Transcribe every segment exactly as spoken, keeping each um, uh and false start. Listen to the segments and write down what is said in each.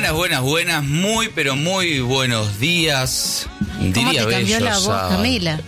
Buenas, buenas, buenas, muy, pero muy buenos días. ¿Cómo Diría te cambió bello la voz, sábado. Camila?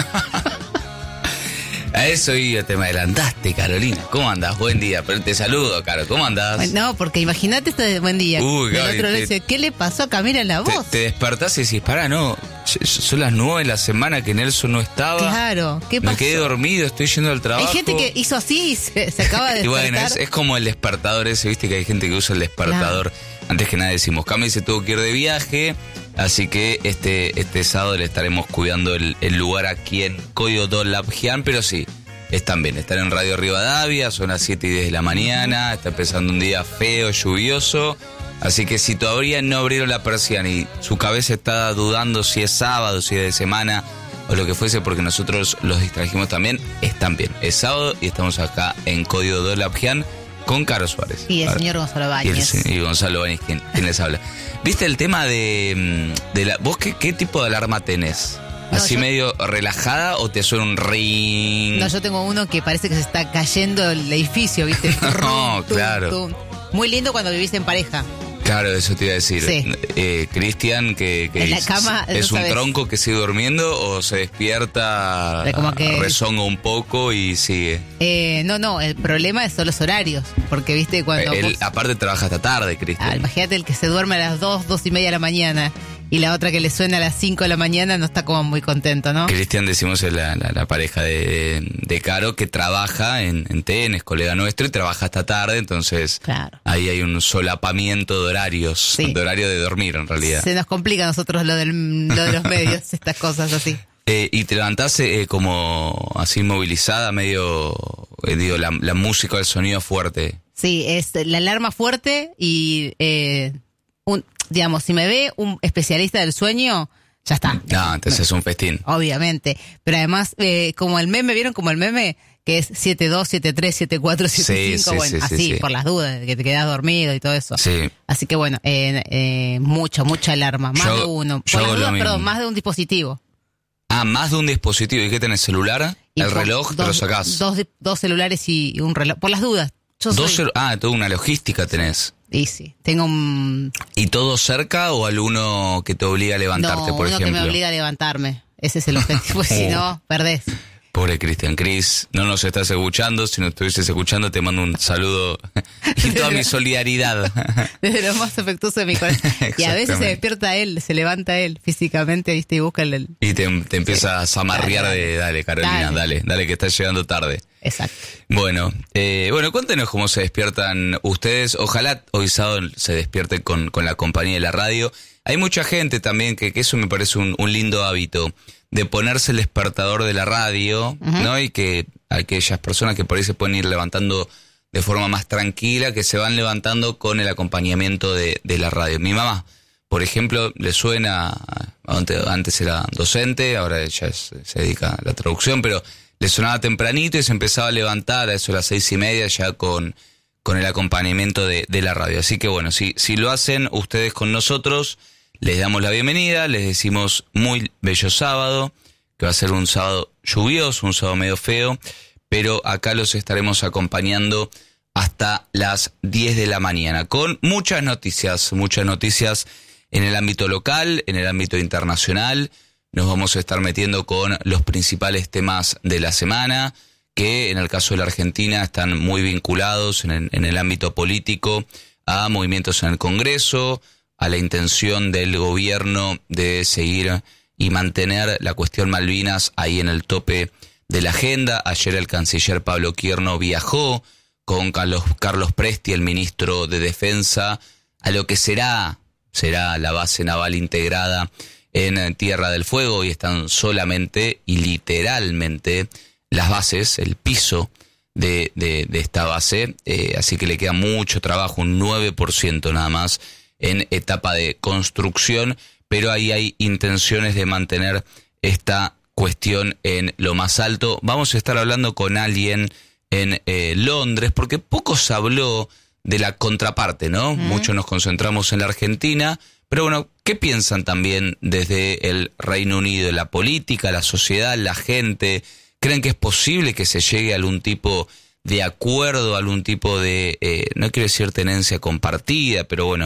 A eso iba, te me adelantaste, Carolina. ¿Cómo andás? Buen día. Pero te saludo, Caro. ¿Cómo andás? Bueno, no, porque imagínate esto de buen día. Uy, Del Gaby, otro le te- dice, ¿qué le pasó a Camila en la Te, voz? te despertás y decís, pará, no. Son las nueve de la semana que Nelson no estaba. Claro, ¿qué Me pasó? quedé dormido, estoy yendo al trabajo. Hay gente que hizo así y se, se acaba de Y despertar. bueno, es, es como el despertador ese, viste que hay gente que usa el despertador. Antes que nada decimos, Cami se tuvo que ir de viaje, así que este este sábado le estaremos cuidando el, el lugar aquí en Código do Labjián, pero sí, están bien, están en Radio Rivadavia, son las siete y diez de la mañana, está empezando un día feo, lluvioso, así que si todavía no abrieron la persiana y su cabeza está dudando si es sábado, si es de semana o lo que fuese, porque nosotros los distrajimos también, están bien, es sábado y estamos acá en Código do Labjián con Caro Suárez. Y el A ver. señor Gonzalo Y, el Báñez. se- y Gonzalo Báñez, ¿quién, quién les habla? ¿Viste el tema de, mm, de la... ¿Vos qué, qué tipo de alarma tenés? No, ¿Así yo- medio relajada o te suena un ring? No, yo tengo uno que parece que se está cayendo el edificio, ¿viste? No, Tum, claro. tum. Muy lindo cuando vivís en pareja. Claro, eso te iba a decir. Sí. Eh, Cristian, que, que En la es- cama, es no un sabes. tronco que sigue durmiendo o se despierta, Como que- rezonga un poco y sigue. Eh, no, no, el problema son los horarios. Porque, ¿viste? Cuando Él, vos- aparte trabaja hasta tarde, Ah, Cristian. imagínate el que se duerme a las dos, dos y media de la mañana y la otra que le suena a las cinco de la mañana, no está como muy contento, ¿no? Cristian, decimos, es la, la, la pareja de, de Caro que trabaja en, en T N, es colega nuestro y trabaja hasta tarde, entonces Claro. ahí hay un solapamiento de horarios, Sí. de horario de dormir en realidad. Se nos complica a nosotros lo, del, lo de los medios, estas cosas así. Eh, y te levantás eh, como así movilizada, medio, eh, digo, la, la música, el sonido fuerte. Sí, es la alarma fuerte y, eh, un, digamos, si me ve un especialista del sueño, ya está. No, entonces es un festín. Obviamente. Pero además, eh, como el meme, ¿vieron como el meme? Que es siete dos, siete tres, siete cuatro, siete cinco, sí, bueno, sí, sí, así, sí. por las dudas, de que te quedas dormido y todo eso. Sí. Así que bueno, eh, eh, mucha, mucha alarma, más Yo- de uno. yo Por las hago lo dudas, mismo. perdón, más de un dispositivo. Ah, más de un dispositivo. ¿Y qué tenés? ¿Celular? Y ¿El con reloj? ¿Te lo dos- sacás? Dos, di- dos celulares y un reloj, por las dudas. Yo Dos soy, celu- ah, toda una logística tenés. y sí, tengo un... ¿Y todo cerca o alguno que te obliga a levantarte, no, por uno ejemplo? que me obliga a levantarme. Ese es el objetivo, si no, perdés. Pobre Cristian Cris, no nos estás escuchando, si no estuvieses escuchando te mando un saludo y toda mi solidaridad. Desde lo más afectuoso de mi corazón. Y a veces se Exactamente. despierta él, se levanta él físicamente, ¿viste? Y busca el... el- Y te, te empiezas a amarrear Dale, de, dale Carolina, dale. dale, dale que estás llegando tarde. Exacto. Bueno, eh, bueno, cuéntenos cómo se despiertan ustedes. Ojalá hoy sábado se despierten con, con la compañía de la radio. Hay mucha gente también que, que eso me parece un, un lindo hábito, de ponerse el despertador de la radio, ¿no? Y que aquellas personas que por ahí se pueden ir levantando de forma más tranquila, que se van levantando con el acompañamiento de, de la radio. Mi mamá, por ejemplo, le suena, antes, antes era docente, ahora ella es- se dedica a la traducción, pero le sonaba tempranito y se empezaba a levantar a eso a las seis y media ya con, con el acompañamiento de, de la radio. Así que bueno, si, si lo hacen ustedes con nosotros, les damos la bienvenida, les decimos muy bello sábado, que va a ser un sábado lluvioso, un sábado medio feo, pero acá los estaremos acompañando hasta las diez de la mañana, con muchas noticias, muchas noticias en el ámbito local, en el ámbito internacional. Nos vamos a estar metiendo con los principales temas de la semana, que en el caso de la Argentina están muy vinculados en el, en el ámbito político a movimientos en el Congreso, a la intención del gobierno de seguir y mantener la cuestión Malvinas ahí en el tope de la agenda. Ayer el canciller Pablo Quierno viajó con Carlos, Carlos Presti, el ministro de Defensa, a lo que será, será la base naval integrada en Tierra del Fuego, y están solamente y literalmente las bases, el piso de, de, de esta base, eh, así que le queda mucho trabajo, un nueve por ciento nada más en etapa de construcción, pero ahí hay intenciones de mantener esta cuestión en lo más alto. Vamos a estar hablando con alguien en eh, Londres, porque poco se habló de la contraparte, ¿no? Uh-huh. Mucho nos concentramos en la Argentina, pero bueno, ¿qué piensan también desde el Reino Unido? La política, la sociedad, la gente, ¿creen que es posible que se llegue a algún tipo de acuerdo, a algún tipo de, eh, no quiero decir tenencia compartida, pero bueno,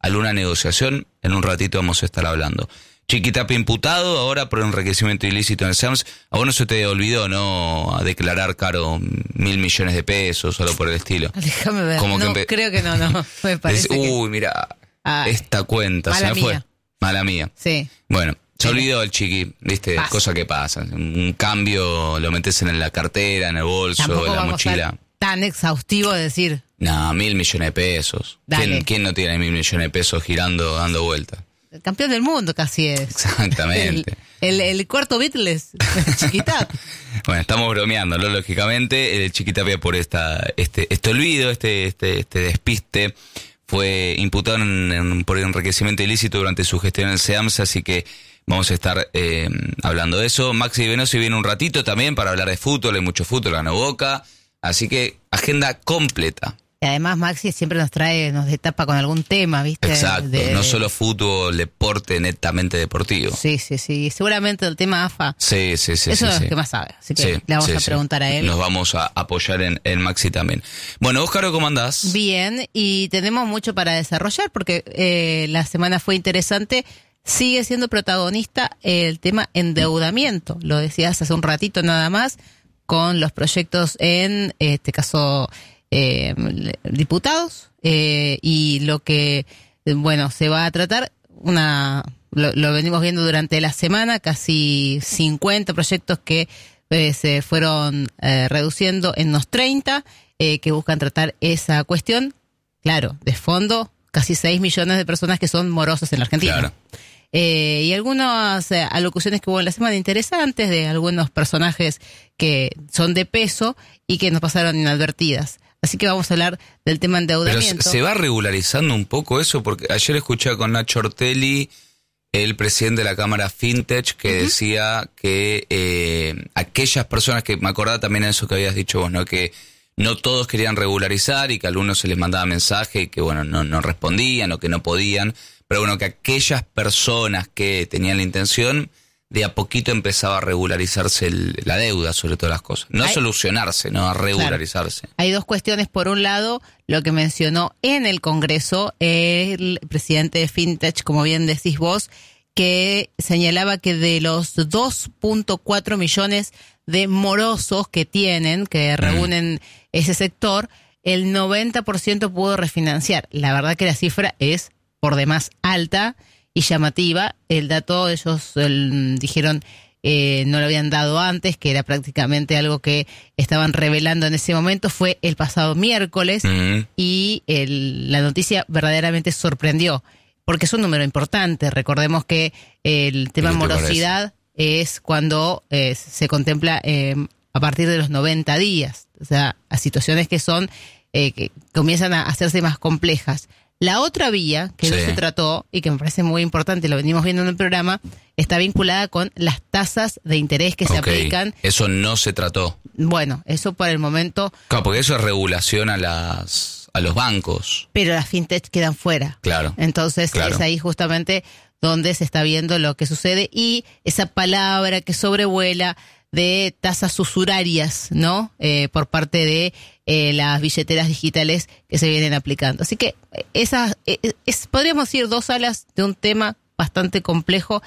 alguna negociación? En un ratito vamos a estar hablando. Chiquitapia imputado ahora por enriquecimiento ilícito en el SEAMS. A vos no se te olvidó, ¿no? A declarar, Caro, mil millones de pesos, algo por el estilo. Déjame ver. Como no, que empe- creo que no, no. Me parece Es- que... Uy, mira, Ay, esta cuenta se mala me fue. mía. Mala mía. Sí. Bueno, se Sí. olvidó el chiqui, ¿viste? Pasa. Cosa que pasa. Un cambio lo metes en la cartera, en el bolso, Tampoco en la vamos a mochila. ser tan exhaustivo de decir... No, mil millones de pesos. Dale. ¿Quién, quién no tiene mil millones de pesos girando, dando vueltas? El campeón del mundo casi es. Exactamente. El, el, el cuarto Beatles, Chiquitapia. Bueno, estamos bromeando, ¿no? Lógicamente, el Chiquitapia por esta, este, este olvido, este, este, este despiste, fue imputado en, en- por enriquecimiento ilícito durante su gestión en el SEAMS, así que vamos a estar eh, hablando de eso. Maxi Venosi viene un ratito también para hablar de fútbol, hay mucho fútbol, ganó Boca, así que agenda completa. Y además Maxi siempre nos trae, nos destapa con algún tema, ¿viste? Exacto, De- no solo fútbol, deporte netamente deportivo. Sí, sí, sí. Seguramente el tema A F A. Sí, sí, sí. Eso sí, es sí. lo que más sabe. Así que Sí, le vamos sí, a sí. preguntar a él. Nos vamos a apoyar en, en Maxi también. Bueno, Óscar, ¿cómo andás? Bien, y tenemos mucho para desarrollar porque eh, la semana fue interesante. Sigue siendo protagonista el tema endeudamiento. Lo decías hace un ratito nada más, con los proyectos en este caso eh, diputados eh, y lo que, bueno, se va a tratar, una lo, lo venimos viendo durante la semana, casi cincuenta proyectos que eh, se fueron eh, reduciendo en unos treinta eh, que buscan tratar esa cuestión. Claro, de fondo, casi seis millones de personas que son morosas en la Argentina. Claro. Eh, y algunas eh, alocuciones que hubo en la semana interesantes de algunos personajes que son de peso y que nos pasaron inadvertidas. Así que vamos a hablar del tema Pero endeudamiento. se se va regularizando un poco eso, porque ayer escuché con Nacho Ortelli, el presidente de la Cámara Fintech, que uh-huh. decía que eh, aquellas personas que, me acordaba también de eso que habías dicho vos, ¿no? Que no todos querían regularizar y que a algunos se les mandaba mensaje y que, bueno, no, no respondían o que no podían. Pero bueno, que aquellas personas que tenían la intención, de a poquito empezaba a regularizarse el, la deuda, sobre todas las cosas. No hay, a solucionarse, no a regularizarse. Claro. Hay dos cuestiones. Por un lado, lo que mencionó en el Congreso el presidente de Fintech, como bien decís vos, que señalaba que de los dos punto cuatro millones de morosos que tienen, que reúnen mm. ese sector, el noventa por ciento pudo refinanciar. La verdad que la cifra es por demás alta y llamativa. El dato ellos el, dijeron eh, no lo habían dado antes, que era prácticamente algo que estaban revelando en ese momento. Fue el pasado miércoles uh-huh. y el, la noticia verdaderamente sorprendió, porque es un número importante. Recordemos que el tema morosidad es cuando eh, se contempla eh, a partir de los noventa días, o sea, a situaciones que son eh, que comienzan a hacerse más complejas. La otra vía que sí. no se trató y que me parece muy importante, lo venimos viendo en el programa, está vinculada con las tasas de interés que okay. se aplican. Eso no se trató. Bueno, eso por el momento. Claro, porque eso es regulación a las a los bancos. Pero las fintech quedan fuera. Claro. Entonces claro. es ahí justamente donde se está viendo lo que sucede y esa palabra que sobrevuela de tasas usurarias, ¿no? Eh, por parte de eh, las billeteras digitales que se vienen aplicando. Así que esas, eh, es, podríamos decir, dos alas de un tema bastante complejo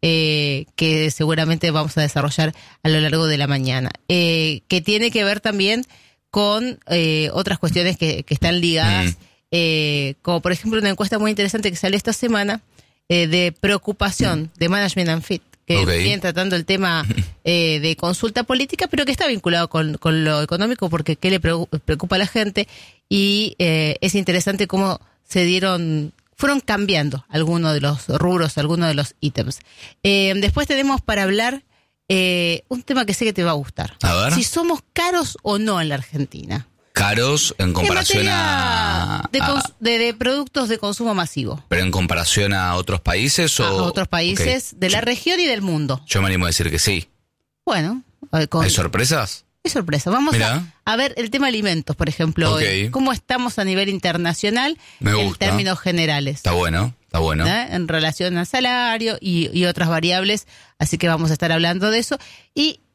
eh, que seguramente vamos a desarrollar a lo largo de la mañana. Eh, que tiene que ver también con eh, otras cuestiones que, que están ligadas, mm. eh, como por ejemplo una encuesta muy interesante que salió esta semana eh, de preocupación mm. de Management and Fit, que okay. viene tratando el tema eh, de consulta política, pero que está vinculado con, con lo económico, porque qué le preocupa a la gente, y eh, es interesante cómo se dieron, fueron cambiando algunos de los rubros, algunos de los ítems. Eh, después tenemos para hablar eh, un tema que sé que te va a gustar. A ver. Si somos caros o no en la Argentina. Caros en comparación en a, de, a de, de productos de consumo masivo. ¿Pero en comparación a otros países o...? A otros países okay. de la región y del mundo. Yo me animo a decir que sí. Bueno. Con, ¿Hay sorpresas? Hay sorpresas. Vamos a, a ver el tema alimentos, por ejemplo. Okay. ¿Cómo estamos a nivel internacional me en gusta. términos generales? Está bueno, está bueno. ¿Eh? En relación al salario y, y otras variables. Así que vamos a estar hablando de eso. Y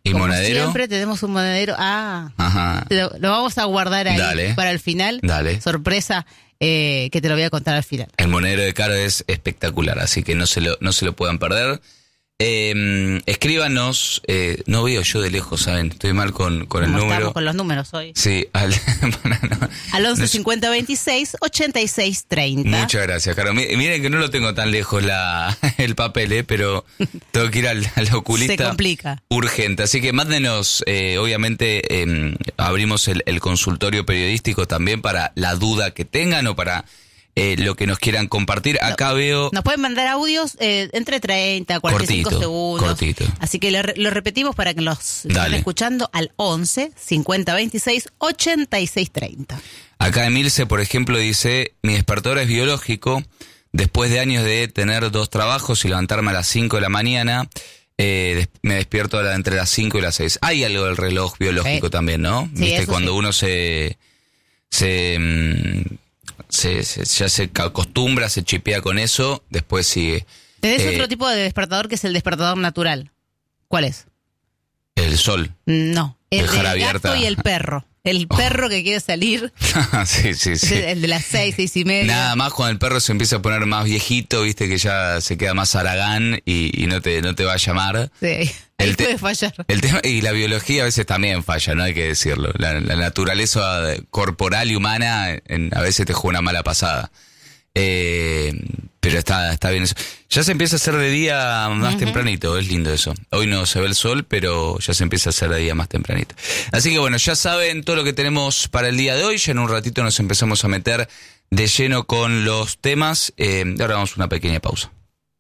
¿Y como monedero? Siempre tenemos un monedero. Ah, Ajá. lo, lo vamos a guardar ahí Dale. para el final. Dale. Sorpresa, eh, que te lo voy a contar al final. El monedero de Caro es espectacular, así que no se lo, no se lo puedan perder. Eh, escríbanos, eh, no veo yo de lejos, ¿saben? Estoy mal con, con el ¿Cómo número. estamos con los números hoy? Sí, al, bueno, no. Al once No, cincuenta veintiséis ochenta y seis treinta. muchas gracias, Caro. Mi- Miren que no lo tengo tan lejos la, el papel, ¿eh? Pero tengo que ir al, al oculista. Se complica. Urgente. Así que mándenos, eh, obviamente, eh, abrimos el, el consultorio periodístico también para la duda que tengan o para eh, lo que nos quieran compartir. Acá veo... Nos pueden mandar audios eh, entre treinta a cuarenta y cinco Cortito, segundos. cortito. Así que lo, re- lo repetimos para que los estén Dale. escuchando al once cincuenta veintiséis ochenta y seis treinta. Acá Emilce, por ejemplo, dice, mi despertador es biológico. Después de años de tener dos trabajos y levantarme a las cinco de la mañana, eh, des- me despierto a la- entre las cinco y las seis. Hay algo del reloj biológico Sí. también, ¿no? Sí, Viste, eso cuando sí. uno se... se, mm, se, se- ya se acostumbra, se chipea con eso, después sigue. Tenés Eh, otro tipo de despertador que es el despertador natural. ¿Cuál es? El sol. No, el Dejar del abierta. gato y el perro. El Oh. perro que quiere salir, sí, sí, es sí. el, el de las seis, seis y media. Nada más cuando el perro se empieza a poner más viejito, viste que ya se queda más Aragán y, y no te no te va a llamar. Sí, ahí El te- puede fallar. El tema y la biología a veces también falla, no hay que decirlo. La, la naturaleza corporal y humana en- a veces te juega una mala pasada. Eh, pero está está bien eso. Ya se empieza a hacer de día más Ujú. tempranito, es lindo eso. Hoy no se ve el sol, pero ya se empieza a hacer de día más tempranito. Así que bueno, ya saben todo lo que tenemos para el día de hoy. Ya en un ratito nos empezamos a meter de lleno con los temas. Eh, ahora vamos a una pequeña pausa.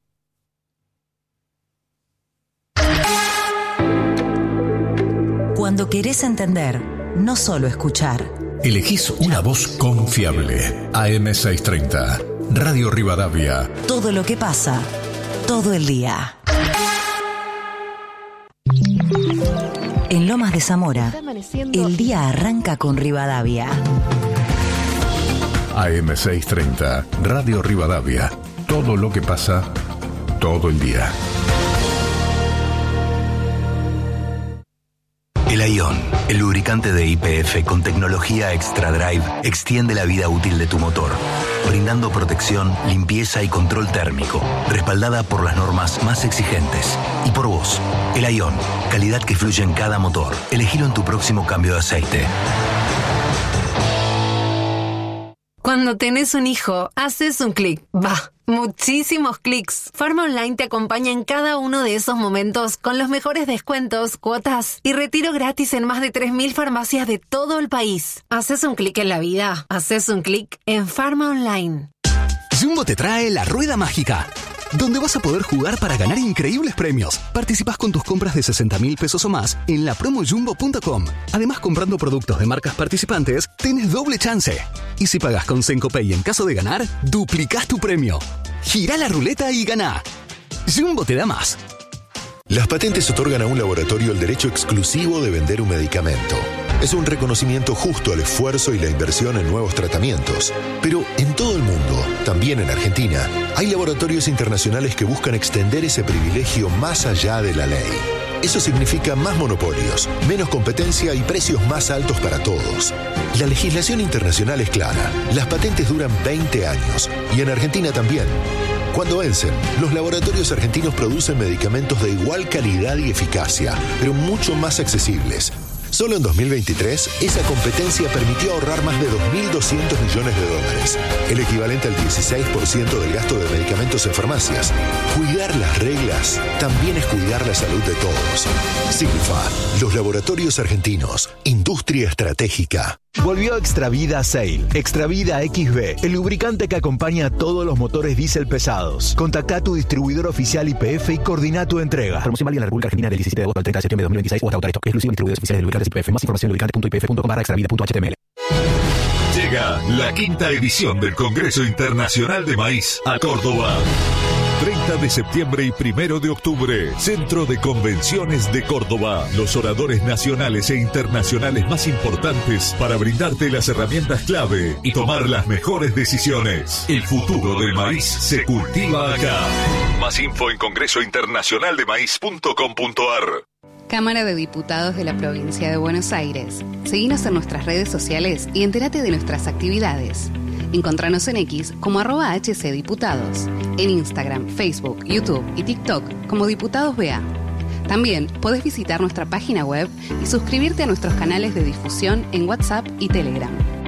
Cuando querés entender, no solo escuchar. Elegís una voz confiable. A M seiscientos treinta, Radio Rivadavia. Todo lo que pasa, todo el día. En Lomas de Zamora, el día arranca con Rivadavia. A M seiscientos treinta, Radio Rivadavia. Todo lo que pasa, todo el día. El Ion, el lubricante de Y P F con tecnología Extra Drive, extiende la vida útil de tu motor, brindando protección, limpieza y control térmico, respaldada por las normas más exigentes. Y por vos, el Ion, calidad que fluye en cada motor. Elegilo en tu próximo cambio de aceite. Cuando tenés un hijo, haces un clic. Va, muchísimos clics. Farma Online te acompaña en cada uno de esos momentos con los mejores descuentos, cuotas y retiro gratis en más de tres mil farmacias de todo el país. Haces un clic en la vida. Haces un clic en Farma Online. Jumbo te trae la Rueda Mágica, donde vas a poder jugar para ganar increíbles premios. Participás con tus compras de sesenta mil pesos o más en la promo jumbo punto com. Además, comprando productos de marcas participantes, tenés doble chance. Y si pagás con Sencopay en caso de ganar, duplicás tu premio. Girá la ruleta y ganá. Jumbo te da más. Las patentes otorgan a un laboratorio el derecho exclusivo de vender un medicamento. Es un reconocimiento justo al esfuerzo y la inversión en nuevos tratamientos. Pero en todo el mundo, también en Argentina, hay laboratorios internacionales que buscan extender ese privilegio más allá de la ley. Eso significa más monopolios, menos competencia y precios más altos para todos. La legislación internacional es clara. Las patentes duran veinte años y en Argentina también. Cuando vencen, los laboratorios argentinos producen medicamentos de igual calidad y eficacia, pero mucho más accesibles. Solo en dos mil veintitrés, esa competencia permitió ahorrar más de dos mil doscientos millones de dólares, el equivalente al dieciséis por ciento del gasto de medicamentos en farmacias. Cuidar las reglas también es cuidar la salud de todos. Silfa, los laboratorios argentinos, industria estratégica. Volvió Extra Vida Sail, Extra Vida X B, el lubricante que acompaña a todos los motores diésel pesados. Contacta a tu distribuidor oficial Y P F y coordina tu entrega. Promoción válida en la República Argentina del diecisiete de agosto al treinta de septiembre de dos mil veintiséis o hasta agotar stock. Exclusivo en distribuidores oficiales de lubricantes Y P F. Más información en lubricante punto y p f punto com barra extravida punto h t m l. Llega la quinta edición del Congreso Internacional de Maíz a Córdoba. treinta de septiembre y primero de octubre, Centro de Convenciones de Córdoba. Los oradores nacionales e internacionales más importantes para brindarte las herramientas clave y tomar las mejores decisiones. El futuro del maíz se cultiva acá. Más info en congreso internacional de maíz punto com punto a r. Cámara de Diputados de la Provincia de Buenos Aires. Seguinos en nuestras redes sociales y entérate de nuestras actividades. Encontranos en X como arroba hcdiputados, en Instagram, Facebook, YouTube y TikTok como Diputados B A. También podés visitar nuestra página web y suscribirte a nuestros canales de difusión en WhatsApp y Telegram.